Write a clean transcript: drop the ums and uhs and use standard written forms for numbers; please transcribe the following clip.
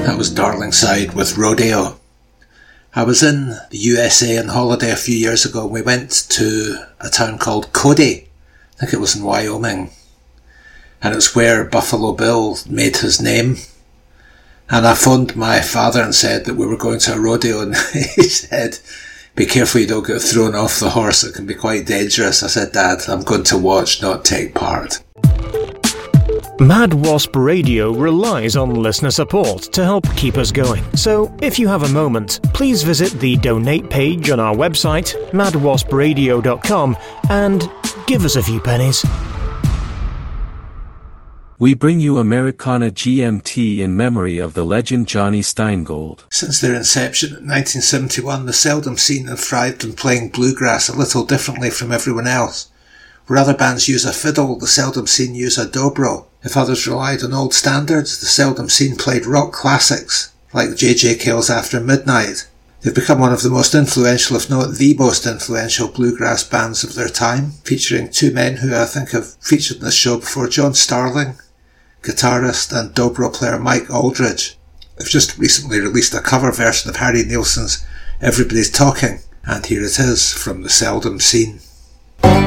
That was Darlingside with Rodeo. I was in the USA on holiday a few years ago and we went to a town called Cody. I think it was in Wyoming. And it's where Buffalo Bill made his name. And I phoned my father and said that we were going to a rodeo, and he said, "Be careful you don't get thrown off the horse, it can be quite dangerous." I said, "Dad, I'm going to watch, not take part." Mad Wasp Radio relies on listener support to help keep us going. So, if you have a moment, please visit the donate page on our website, madwaspradio.com, and give us a few pennies. We bring you Americana GMT in memory of the legend Johnny Steingold. Since their inception in 1971, the Seldom Scene have thrived in playing bluegrass a little differently from everyone else. Where other bands use a fiddle, the Seldom Scene use a dobro. If others relied on old standards, the Seldom Scene played rock classics, like J.J. Cale's After Midnight. They've become one of the most influential, if not the most influential, bluegrass bands of their time, featuring two men who I think have featured in this show before, John Starling, guitarist, and dobro player Mike Aldridge. They've just recently released a cover version of Harry Nilsson's Everybody's Talking, and here it is from the Seldom Scene.